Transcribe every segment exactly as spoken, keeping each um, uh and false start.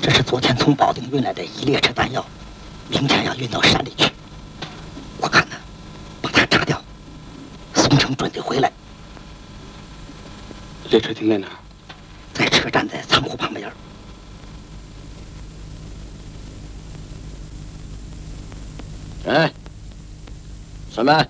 这是昨天从保定运来的一列车弹药，明天要运到山里去。我看呢，把它炸掉，宋城准得回来。 列车停在哪儿？ 在车站的仓库旁边。 哎，上门！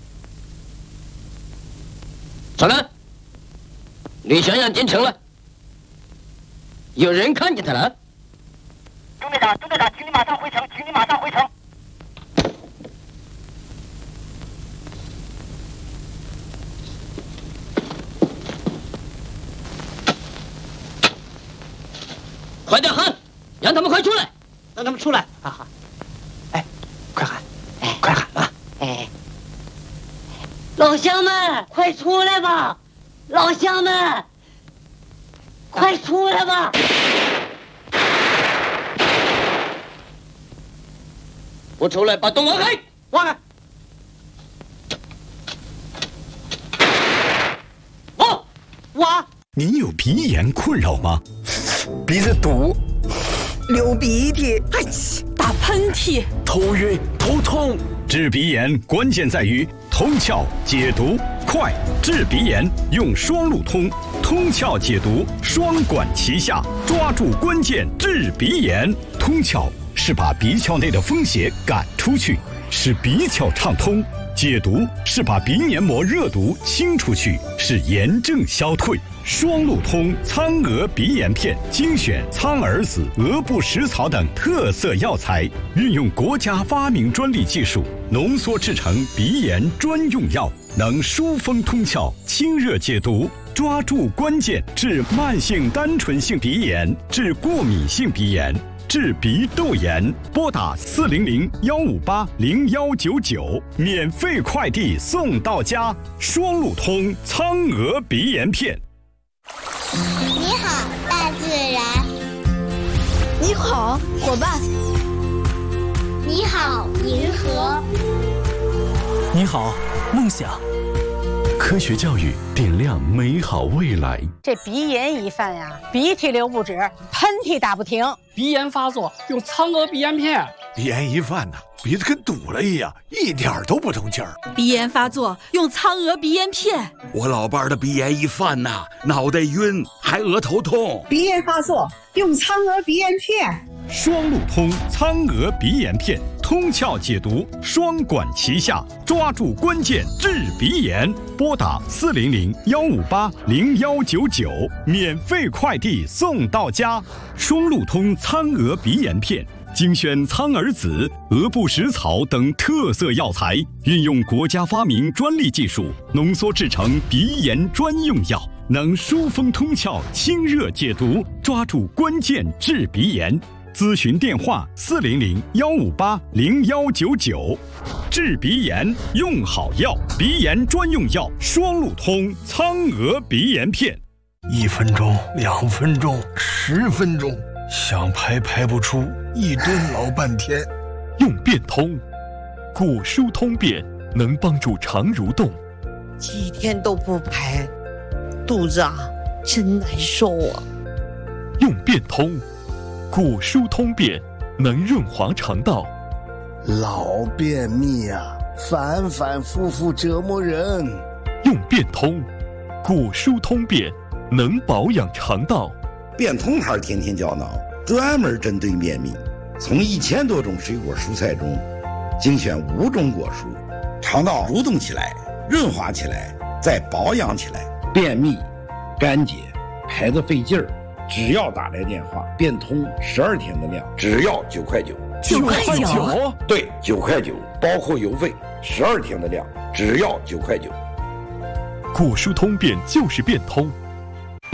上来！李祥阳进城了，有人看见他了。 中队长，中队长，请你马上回城，请你马上回城。 快点喊，让他们快出来！ 让他们出来！哈哈。哎，快喊！哎，快喊吧！ 哎，老乡们，快出来吧！老乡们，快出来吧！ 不出来，把洞挖开！ 挖开！ 挖！ 挖！ 你有鼻炎困扰吗？ 鼻子堵，流鼻涕，哎气，打喷嚏， 头晕头痛。 治鼻炎关键在于通窍解毒快，治鼻炎用双路通，通窍解毒双管齐下，抓住关键治鼻炎。通窍是把鼻窍内的风邪赶出去，使鼻窍畅通；解毒是把鼻黏膜热毒清出去，使炎症消退。双路通苍蛾鼻炎片精选苍耳子、鹅不食草等特色药材，运用国家发明专利技术浓缩制成鼻炎专用药，能疏风通窍、清热解毒，抓住关键治慢性单纯性鼻炎、治过敏性鼻炎、治鼻窦炎。拨打四零零幺五八零幺九九，免费快递送到家。双路通苍蛾鼻炎片。 你好，大自然。 你好，伙伴。 你好，银河。 你好，梦想。科学教育点亮美好未来。 这鼻炎一犯呀，鼻涕流不止，喷嚏打不停。 鼻炎发作用苍蛾鼻炎片。 鼻炎一犯呢，鼻子跟堵了一样，一点都不通气儿。 鼻炎发作用苍蛾鼻炎片。 我老伴儿的鼻炎一犯呐，脑袋晕，还额头痛。 鼻炎发作用苍蛾鼻炎片。 双路通苍蛾鼻炎片，通窍解毒，双管齐下，抓住关键治鼻炎。拨打四零零幺五八零幺九九，免费快递送到家。双路通苍蛾鼻炎片精选苍耳子、鹅不食草等特色药材，运用国家发明专利技术浓缩制成鼻炎专用药，能疏风通窍、清热解毒，抓住关键治鼻炎。咨询电话：四零零幺五八零幺九九。治鼻炎用好药，鼻炎专用药双路通苍蛾鼻炎片。 一分钟、两分钟、十分钟，想排排不出，一蹲老半天。 用变通，果舒通便能帮助肠蠕动。 几天都不排，肚子啊真难受啊。 用变通。果舒通便能润滑肠道。 老便秘啊，反反复复折磨人。 用变通，果舒通便能保养肠道。 变通牌天天胶囊专门针对便秘，从一千多种水果蔬菜中精选五种果蔬，肠道蠕动起来，润滑起来，再保养起来。便秘、干结、排得费劲儿。只要打来电话，变通十二天的量，只要九块九。 九块九？ 对，九块九，包括邮费。十二天的量，只要九块九。 果舒通便就是变通。